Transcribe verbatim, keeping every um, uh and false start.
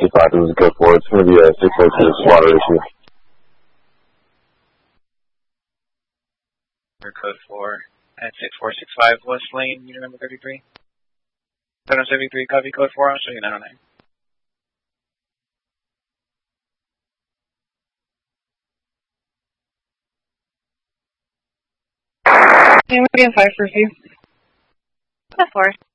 five, this is code four. It's going to be a six oh two water issue. Code four at six four six five West Lane, unit number thirty-three. seven seventy-three, copy code four, I'll show you nine oh nine. Yeah, we're getting five for you. Code four.